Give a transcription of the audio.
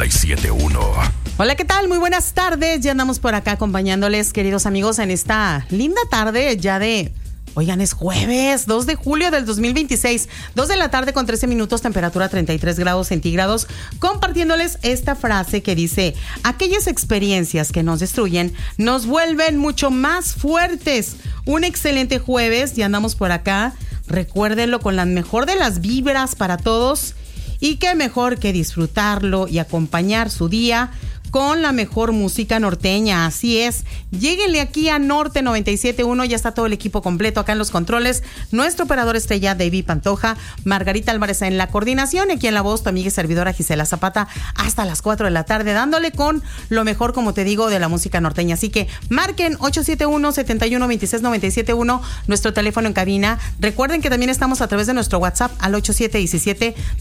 97.1. Hola, ¿qué tal? Muy buenas tardes. Ya andamos por acá acompañándoles, queridos amigos, en esta linda tarde ya de... Oigan, es jueves, 2 de julio del 2026, 2 de la tarde con 13 minutos, temperatura 33 grados centígrados, compartiéndoles esta frase que dice: aquellas experiencias que nos destruyen nos vuelven mucho más fuertes. Un excelente jueves, ya andamos por acá, recuérdenlo con la mejor de las vibras para todos, y qué mejor que disfrutarlo y acompañar su día con la mejor música norteña. Así es, lléguenle aquí a Norte 97.1, ya está todo el equipo completo acá en los controles, nuestro operador estrella David Pantoja, Margarita Álvarez en la coordinación, y aquí en la voz tu amiga y servidora Gisela Zapata, hasta las 4 de la tarde, dándole con lo mejor, como te digo, de la música norteña. Así que marquen 871-71-26-97.1, nuestro teléfono en cabina. Recuerden que también estamos a través de nuestro WhatsApp al 8717